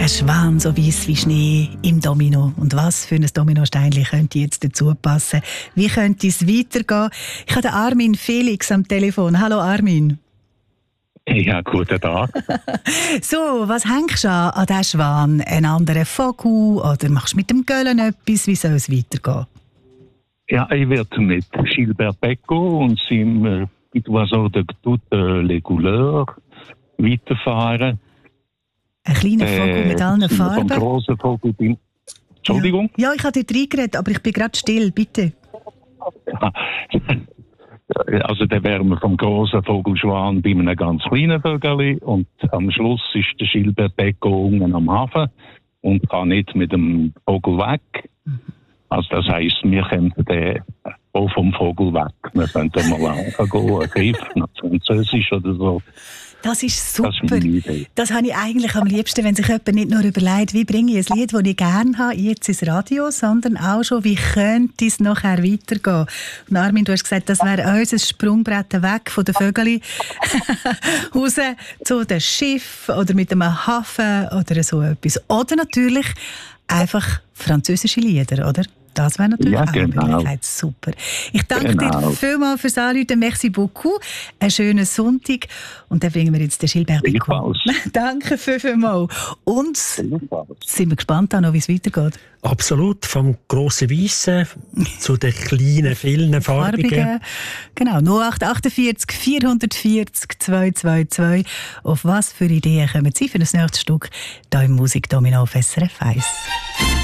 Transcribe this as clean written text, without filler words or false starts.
Ein Schwan so weiss wie Schnee im Domino. Und was für ein Dominosteinchen könnte jetzt dazu passen? Wie könnte es weitergehen? Ich habe den Armin Felix am Telefon. Hallo Armin. Ja, guten Tag. So, was hängst du an diesen Schwan? Einen anderen Vogel? Oder machst du mit dem Göllen etwas? Wie soll es weitergehen? Ja, ich werde mit Gilbert Becco und seinem Oiseau de toutes les couleurs weiterfahren. Ein kleiner Vogel mit allen Farben? Vom grossen Vogel bin... Entschuldigung? Ja, ich habe dort reingeredet, aber ich bin gerade still, bitte. Ja. Also dann wären wir vom grossen Vogelschwan bei einem ganz kleinen Vögel und am Schluss ist der Gilbert Becco unten am Hafen und kann nicht mit dem Vogel weg. Also das heisst, wir könnten den auch vom Vogel weg. Wir könnten mal angehen, ein Griff nach Französisch oder so. Das ist super. Das, das habe ich eigentlich am liebsten, wenn sich jemand nicht nur überlegt, wie bringe ich ein Lied, das ich gerne habe, jetzt ins Radio, sondern auch schon, wie könnte es nachher weitergehen. Und Armin, du hast gesagt, das wäre unser Sprungbrett weg von den Vögeln raus zu dem Schiff oder mit einem Hafen oder so etwas. Oder natürlich einfach französische Lieder, oder? Das wäre natürlich auch eine Möglichkeit. Super. Ich danke dir vielmals fürs Anrufen. Merci beaucoup. Einen schönen Sonntag. Und dann bringen wir jetzt den Gilbert Becco. Danke vielmals. Und sind wir gespannt, wie es weitergeht. Absolut. Vom grossen Weissen zu den kleinen, vielen farbigen. Genau. 0848 440 222. Auf was für Ideen kommen Sie für das nächste Stück hier im Musikdomino auf SRF 1?